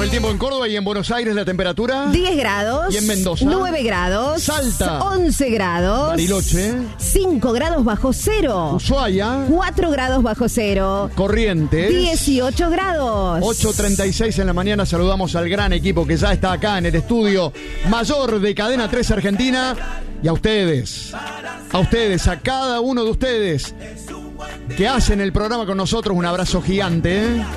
el tiempo en Córdoba y en Buenos Aires la temperatura. 10 grados. Y en Mendoza. 9 grados. Salta. 11 grados. Bariloche. 5 grados bajo cero. Ushuaia. 4 grados bajo cero. Corrientes. 18 grados. 8:36 en la mañana. Saludamos al gran equipo que ya está acá en el estudio mayor de Cadena 3 Argentina. Y a ustedes, a cada uno de ustedes que hacen el programa con nosotros, un abrazo gigante, ¿eh?